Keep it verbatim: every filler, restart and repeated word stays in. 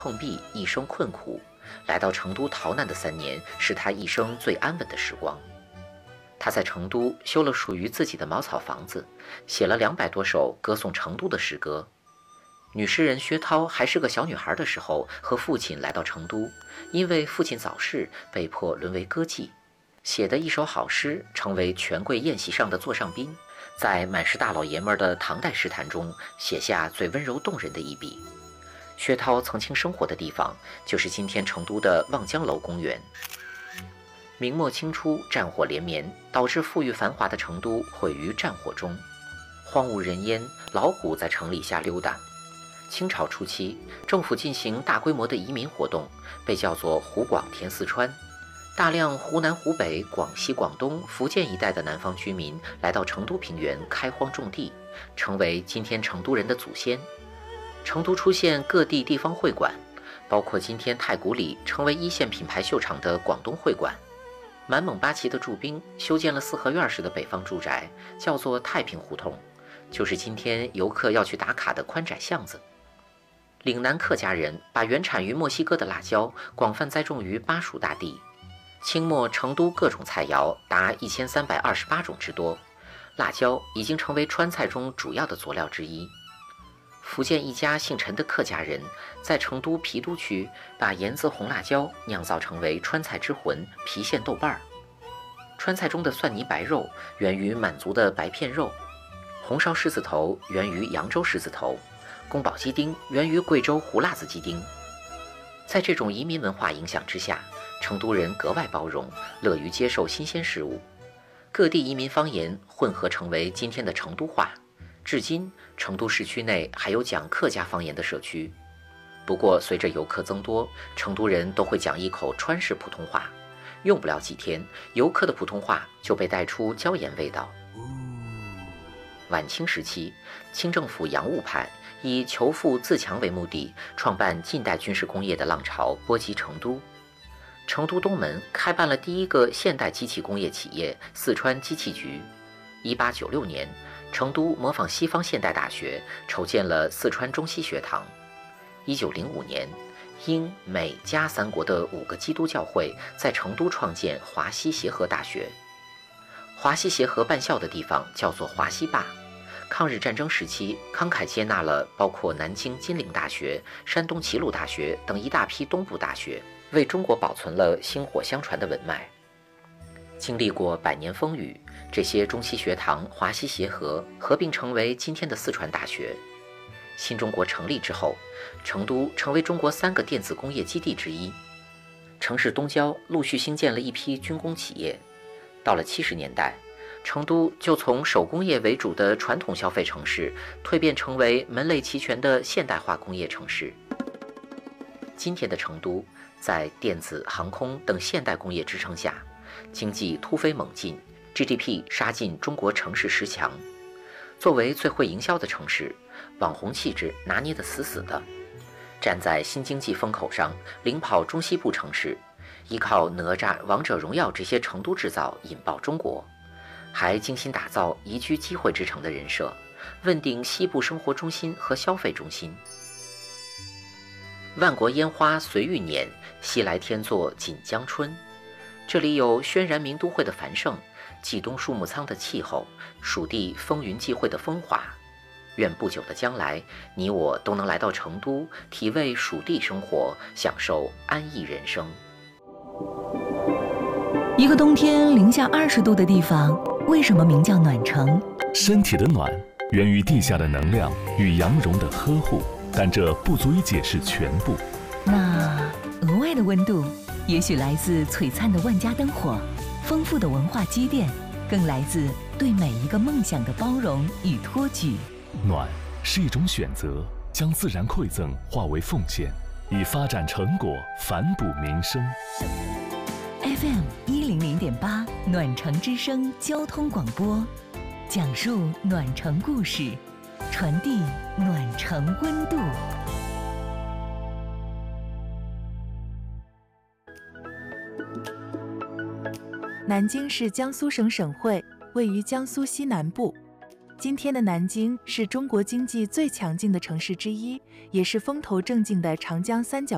碰壁，一生困苦，来到成都逃难的三年是他一生最安稳的时光。他在成都修了属于自己的茅草房子，写了两百多首歌颂成都的诗歌。女诗人薛涛还是个小女孩的时候，和父亲来到成都，因为父亲早逝，被迫沦为歌妓。写的一首好诗，成为权贵宴席上的座上宾，在满是大老爷们的唐代诗坛中写下最温柔动人的一笔。薛涛曾经生活的地方，就是今天成都的望江楼公园。明末清初，战火连绵，导致富裕繁华的成都毁于战火中，荒无人烟，老虎在城里瞎溜达。清朝初期，政府进行大规模的移民活动，被叫做湖广填四川。大量湖南、湖北、广西、广东、福建一带的南方居民来到成都平原开荒种地，成为今天成都人的祖先。成都出现各地地方会馆，包括今天太古里成为一线品牌秀场的广东会馆。满蒙八旗的驻兵修建了四合院式的北方住宅，叫做太平胡同，就是今天游客要去打卡的宽窄巷子。岭南客家人把原产于墨西哥的辣椒广泛栽种于巴蜀大地。清末成都各种菜肴达一千三百二十八种之多，辣椒已经成为川菜中主要的佐料之一。福建一家姓陈的客家人在成都郫都区把盐渍红辣椒酿造成为川菜之魂郫县豆瓣儿。川菜中的蒜泥白肉源于满族的白片肉，红烧狮子头源于扬州狮子头，宫保鸡丁源于贵州胡辣子鸡丁。在这种移民文化影响之下，成都人格外包容，乐于接受新鲜事物。各地移民方言混合成为今天的成都话。至今，成都市区内还有讲客家方言的社区。不过，随着游客增多，成都人都会讲一口川式普通话，用不了几天，游客的普通话就被带出椒盐味道。晚清时期，清政府洋务派以求富自强为目的，创办近代军事工业的浪潮波及成都。成都东门开办了第一个现代机器工业企业四川机器局。一八九六年，成都模仿西方现代大学，筹建了四川中西学堂。一九零五年，英、美、加三国的五个基督教会在成都创建华西协和大学。华西协和办校的地方叫做华西坝。抗日战争时期，慷慨接纳了包括南京金陵大学、山东齐鲁大学等一大批东部大学，为中国保存了薪火相传的文脉。经历过百年风雨，这些中西学堂华西协和合并成为今天的四川大学。新中国成立之后，成都成为中国三个电子工业基地之一。城市东郊陆续兴建了一批军工企业。到了七十年代，成都就从手工业为主的传统消费城市蜕变成为门类齐全的现代化工业城市。今天的成都在电子、航空等现代工业支撑下，经济突飞猛进， G D P 杀进中国城市十强。作为最会营销的城市，网红气质拿捏得死死的，站在新经济风口上，领跑中西部城市，依靠哪吒、王者荣耀这些成都制造引爆中国，还精心打造宜居机会之城的人设，问鼎西部生活中心和消费中心。万国烟花随欲碾，西来天作锦江春。这里有轩然名都会的繁盛，冀东树木苍的气候，蜀地风云际会的风华。愿不久的将来，你我都能来到成都，体味蜀地生活，享受安逸人生。 一个冬天零下二十度的地方，为什么名叫暖城？ 身体的暖源于地下的能量与羊绒的呵护，但这不足以解释全部。 那额外的温度，也许来自璀璨的万家灯火，丰富的文化积淀，更来自对每一个梦想的包容与托举。 暖是一种选择，将自然馈赠化为奉献，以发展成果反哺民生。 F M 一零零点八暖城之声交通广播，讲述暖城故事，传递暖城温度。 南京是江苏省省会，位于江苏西南部。今天的南京是中国经济最强劲的城市之一，也是风头正劲的长江三角